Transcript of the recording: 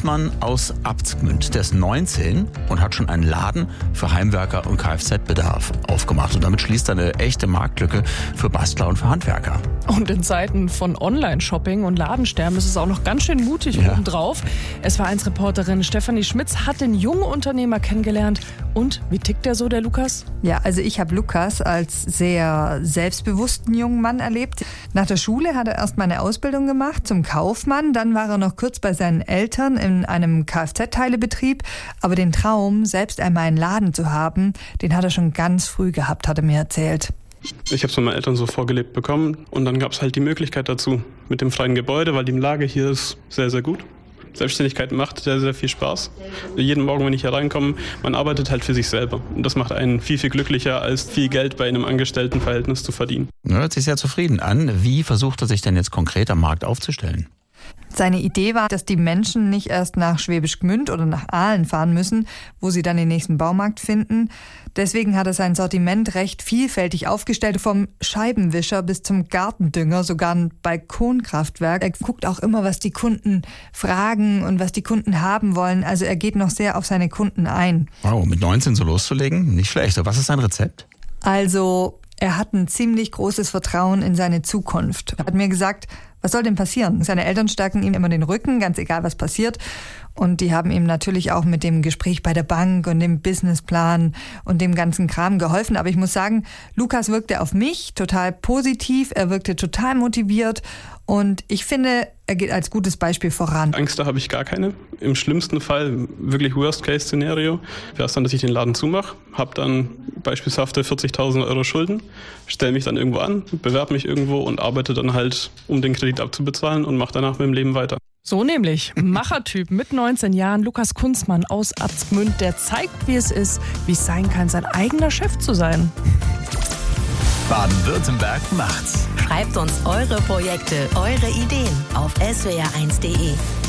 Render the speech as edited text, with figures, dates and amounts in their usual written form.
Kunzmann aus Abtsgmünd. Der ist 19 und hat schon einen Laden für Heimwerker und Kfz-Bedarf aufgemacht. Und damit schließt er eine echte Marktlücke für Bastler und für Handwerker. Und in Zeiten von Online-Shopping und Ladensterben ist es auch noch ganz schön mutig obendrauf. SWR1-Reporterin Stefanie Schmitz hat den jungen Unternehmer kennengelernt. Und wie tickt der so, der Lukas? Ja, also ich habe Lukas als sehr selbstbewussten jungen Mann erlebt. Nach der Schule hat er erst mal eine Ausbildung gemacht zum Kaufmann. Dann war er noch kurz bei seinen Eltern in einem Kfz-Teilebetrieb. Aber den Traum, selbst einmal einen Laden zu haben, den hat er schon ganz früh gehabt, hat er mir erzählt. Ich habe es von meinen Eltern so vorgelebt bekommen und dann gab es halt die Möglichkeit dazu mit dem freien Gebäude, weil die Lage hier ist sehr, sehr gut. Selbstständigkeit macht sehr, sehr viel Spaß. Jeden Morgen, wenn ich hier reinkomme, man arbeitet halt für sich selber. Und das macht einen viel, viel glücklicher, als viel Geld bei einem Angestelltenverhältnis zu verdienen. Hört sich sehr zufrieden an. Wie versucht er sich denn jetzt konkret am Markt aufzustellen? Seine Idee war, dass die Menschen nicht erst nach Schwäbisch Gmünd oder nach Aalen fahren müssen, wo sie dann den nächsten Baumarkt finden. Deswegen hat er sein Sortiment recht vielfältig aufgestellt, vom Scheibenwischer bis zum Gartendünger, sogar ein Balkonkraftwerk. Er guckt auch immer, was die Kunden fragen und was die Kunden haben wollen. Also er geht noch sehr auf seine Kunden ein. Wow, mit 19 so loszulegen? Nicht schlecht. Was ist sein Rezept? Also er hat ein ziemlich großes Vertrauen in seine Zukunft. Er hat mir gesagt, was soll denn passieren? Seine Eltern stärken ihm immer den Rücken, ganz egal was passiert. Und die haben ihm natürlich auch mit dem Gespräch bei der Bank und dem Businessplan und dem ganzen Kram geholfen. Aber ich muss sagen, Lukas wirkte auf mich total positiv, er wirkte total motiviert und ich finde, er geht als gutes Beispiel voran. Angst, da habe ich gar keine. Im schlimmsten Fall, wirklich Worst-Case-Szenario, wäre es dann, dass ich den Laden zumache, habe dann beispielhafte 40.000 Euro Schulden, stelle mich dann irgendwo an, bewerbe mich irgendwo und arbeite dann halt, um den Kredit abzubezahlen und mache danach mit dem Leben weiter. So nämlich. Machertyp mit 19 Jahren, Lukas Kunzmann aus Abtsgmünd, der zeigt, wie es ist, wie es sein kann, sein eigener Chef zu sein. Baden-Württemberg macht's. Schreibt uns eure Projekte, eure Ideen auf swr1.de.